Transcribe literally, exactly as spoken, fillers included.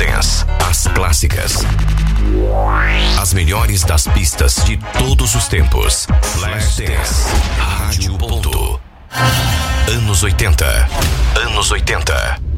Dance. As clássicas. As melhores das pistas de todos os tempos. Flash Dance. Rádio Ponto. Anos oitenta. Anos oitenta.